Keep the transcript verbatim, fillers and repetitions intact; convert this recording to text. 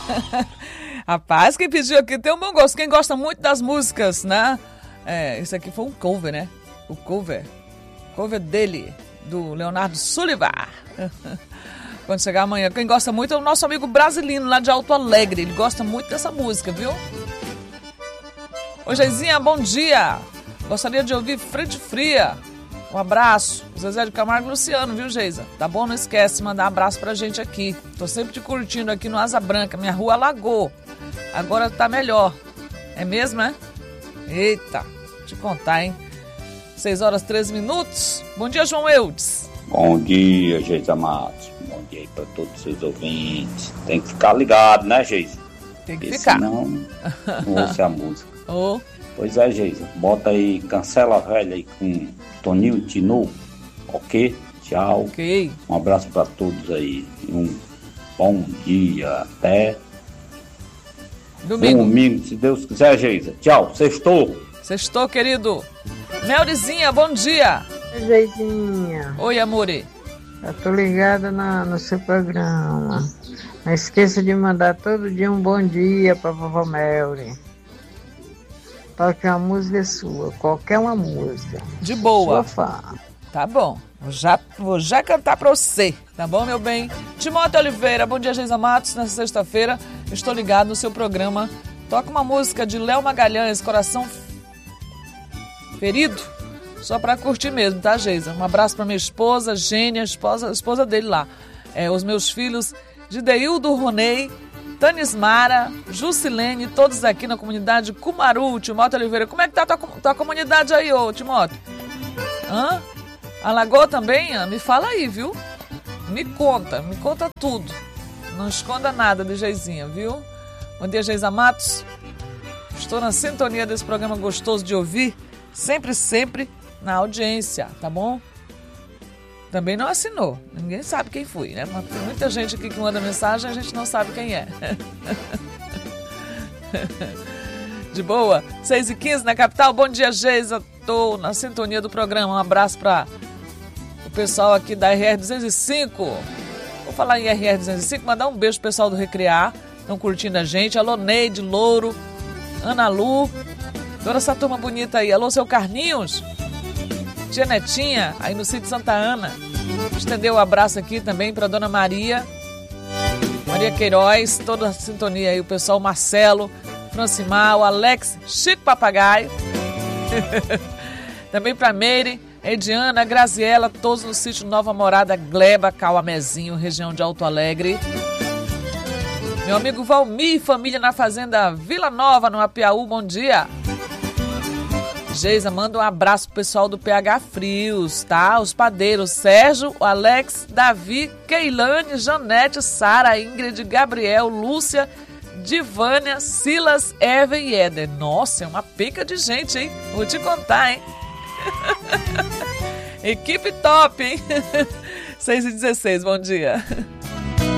Rapaz, quem pediu aqui tem um bom gosto. Quem gosta muito das músicas, né? É, isso aqui foi um cover, né? O cover. Cover dele, do Leonardo Sullivan. Quando chegar amanhã. Quem gosta muito é o nosso amigo brasileiro lá de Alto Alegre. Ele gosta muito dessa música, viu? Oi, Geizinha, bom dia. Gostaria de ouvir Frente Fria. Um abraço. Zezé de Camargo e Luciano, viu, Geisa? Tá bom? Não esquece de mandar um abraço pra gente aqui. Tô sempre te curtindo aqui no Asa Branca. Minha rua alagou. Agora tá melhor. É mesmo, é? Eita, vou te contar, hein? seis horas e treze minutos. Bom dia, João Eudes. Bom dia, Geisa Matos. Bom dia aí pra todos os seus ouvintes. Tem que ficar ligado, né, Geisa? Tem que Porque ficar. Senão não ouça a música. Oh. Pois é, Geisa. Bota aí, cancela a velha aí com Toninho Tinu. Ok? Tchau. Ok. Um abraço pra todos aí. Um bom dia. Até domingo. Domingo, se Deus quiser, Geisa. Tchau. Sextou. Sextou, querido. Melrizinha, bom dia. Geizinha. Oi, amore. Eu tô ligada na, no seu programa. Não esqueça de mandar todo dia um bom dia pra vovó Melri. Toque uma música sua, qualquer uma música. De boa. Sua fã. Tá bom. Vou já, vou já cantar pra você. Tá bom, meu bem? Timóteo Oliveira, bom dia, Geisa Matos. Nessa sexta-feira, estou ligado no seu programa. Toca uma música de Léo Magalhães, Coração Ferido. Só pra curtir mesmo, tá, Geisa? Um abraço pra minha esposa, Gênia, esposa, esposa dele lá. É, os meus filhos, Gideildo Ronei, Tanismara, Jusilene, todos aqui na comunidade Cumaru. Timóteo Oliveira, como é que tá a tua, tua comunidade aí, ô Timóteo? Hã? Alagou também? Me fala aí, viu? Me conta, me conta tudo. Não esconda nada de Geizinha, viu? Bom dia, Geisa Matos. Estou na sintonia desse programa gostoso de ouvir. Sempre, sempre na audiência, tá bom? Também não assinou. Ninguém sabe quem foi, né? Mas tem muita gente aqui que manda mensagem e a gente não sabe quem é. De boa? seis e quinze na capital. Bom dia, Geisa. Tô na sintonia do programa. Um abraço para o pessoal aqui da R R duzentos e cinco. Vou falar em R R duzentos e cinco, mandar um beijo pro pessoal do Recrear. Estão curtindo a gente. Alô, Neide, Louro, Ana Lu. Toda essa turma bonita aí. Alô, seu Carlinhos. Tia Netinha, aí no sítio Santa Ana. Estendeu o um abraço aqui também para Dona Maria. Maria Queiroz, toda a sintonia aí. O pessoal Marcelo, Francimar, o Alex, Chico Papagaio. Também para Meire, Ediana, Graziela, todos no sítio Nova Morada, Gleba, Cauamezinho, região de Alto Alegre. Meu amigo Valmir, família na fazenda Vila Nova, no Apiaú, bom dia. Geisa, manda um abraço pro pessoal do P H Frios, tá? Os padeiros, Sérgio, Alex, Davi, Keilane, Janete, Sara, Ingrid, Gabriel, Lúcia, Divânia, Silas, Evan e Éder. Nossa, é uma pica de gente, hein? Vou te contar, hein? Equipe top, hein? seis e dezesseis, bom dia.